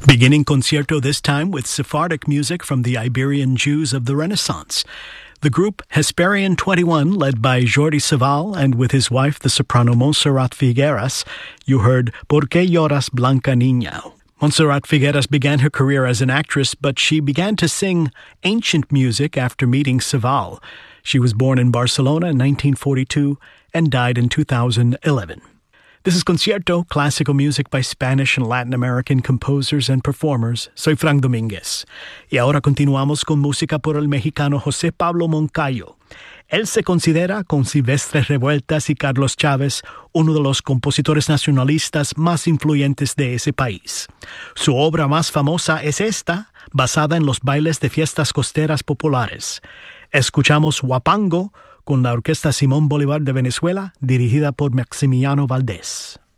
Beginning concierto this time with Sephardic music from the Iberian Jews of the Renaissance. The group Hesperian 21, led by Jordi Savall and with his wife, the soprano Montserrat Figueras, you heard Por qué lloras, Blanca Niña. Montserrat Figueras began her career as an actress, but she began to sing ancient music after meeting Savall. She was born in Barcelona in 1942 and died in 2011. This is Concierto, classical music by Spanish and Latin American composers and performers. Soy Frank Domínguez. Y ahora continuamos con música por el mexicano José Pablo Moncayo. Él se considera, con Silvestre Revueltas y Carlos Chávez, uno de los compositores nacionalistas más influyentes de ese país. Su obra más famosa es esta, basada en los bailes de fiestas costeras populares. Escuchamos Huapango, con la Orquesta Simón Bolívar de Venezuela, dirigida por Maximiliano Valdés.